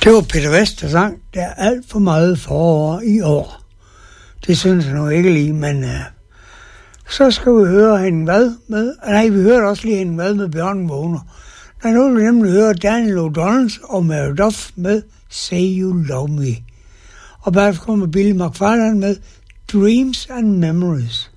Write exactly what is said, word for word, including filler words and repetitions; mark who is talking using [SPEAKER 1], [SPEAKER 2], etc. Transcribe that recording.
[SPEAKER 1] Det var Peter Vester sang, der er alt for meget forår i år. Det synes jeg nu ikke lige, men uh, så skal vi høre hende hvad med. Nej, vi hørte også lige hende hvad med Bjørn Vågner. Der nu vil vi nemlig høre Daniel O'Donnell og Mary Duff med Say You Love Me. Og bagefter kommer Billy McFarlane med Dreams and Memories.